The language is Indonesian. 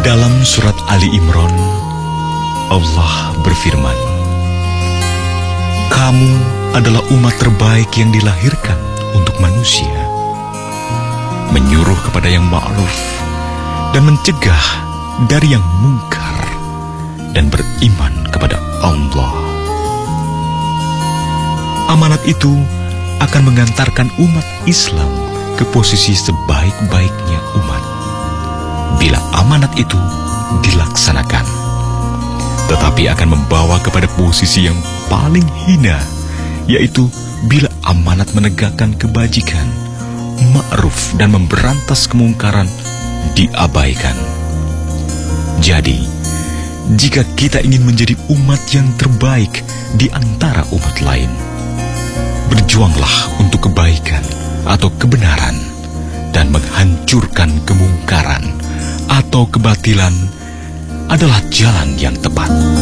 Dalam surat Ali Imran, Allah berfirman, "Kamu adalah umat terbaik yang dilahirkan untuk manusia, menyuruh kepada yang ma'ruf dan mencegah dari yang mungkar, dan beriman kepada Allah." Amanat itu akan mengantarkan umat Islam ke posisi sebaik-baiknya umat bila amanat itu dilaksanakan, tetapi akan membawa kepada posisi yang paling hina, yaitu bila amanat menegakkan kebajikan, ma'ruf dan memberantas kemungkaran diabaikan. Jadi, jika kita ingin menjadi umat yang terbaik di antara umat lain, berjuanglah untuk kebaikan atau kebenaran, dan menghancurkan kemungkaran atau kebatilan adalah jalan yang tepat.